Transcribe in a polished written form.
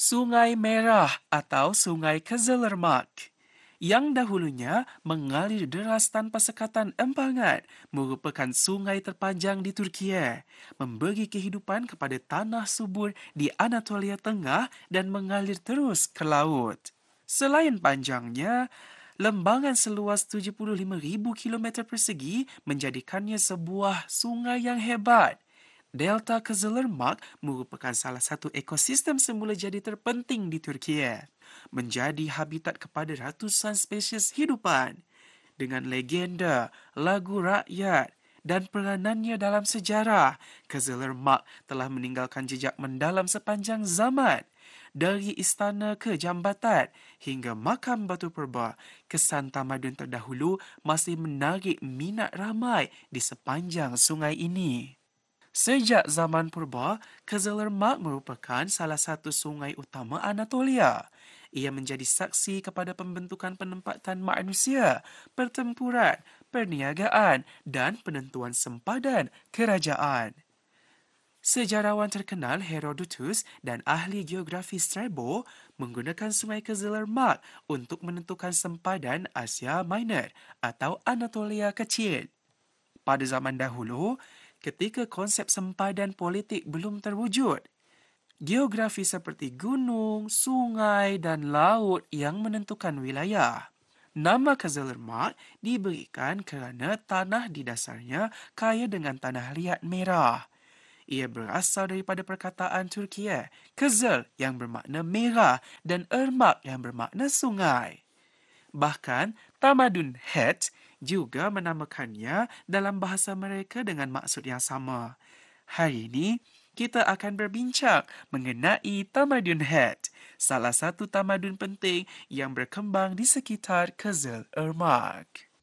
Sungai Merah atau Sungai Kızılırmak yang dahulunya mengalir deras tanpa sekatan empangan merupakan sungai terpanjang di Turkiye, memberi kehidupan kepada tanah subur di Anatolia Tengah dan mengalir terus ke laut. Selain panjangnya, lembangan seluas 75,000 kilometer persegi menjadikannya sebuah sungai yang hebat. Delta Kızılırmak merupakan salah satu ekosistem semula jadi terpenting di Turkiye, menjadi habitat kepada ratusan spesies hidupan. Dengan legenda, lagu rakyat dan peranannya dalam sejarah, Kızılırmak telah meninggalkan jejak mendalam sepanjang zaman. Dari istana ke jambatan hingga makam Batu Purba, kesan tamadun terdahulu masih menarik minat ramai di sepanjang sungai ini. Sejak zaman purba, Kızılırmak merupakan salah satu sungai utama Anatolia. Ia menjadi saksi kepada pembentukan penempatan manusia, pertempuran, perniagaan dan penentuan sempadan kerajaan. Sejarawan terkenal Herodotus dan ahli geografi Strabo menggunakan Sungai Kızılırmak untuk menentukan sempadan Asia Minor atau Anatolia Kecil. Pada zaman dahulu, ketika konsep sempadan politik belum terwujud, geografi seperti gunung, sungai dan laut yang menentukan wilayah. Nama Kızılırmak diberikan kerana tanah di dasarnya kaya dengan tanah liat merah. Ia berasal daripada perkataan Turkiye, Kızıl yang bermakna merah dan Irmak yang bermakna sungai. Bahkan, tamadun Het juga menamakannya dalam bahasa mereka dengan maksud yang sama. Hari ini, kita akan berbincang mengenai tamadun Het, salah satu tamadun penting yang berkembang di sekitar Kızılırmak.